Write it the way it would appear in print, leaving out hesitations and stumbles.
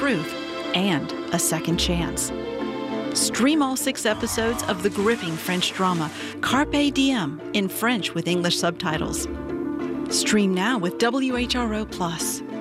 truth and a second chance. Stream all 6 episodes of the gripping French drama Carpe Diem in French with English subtitles. Stream now with WHRO+.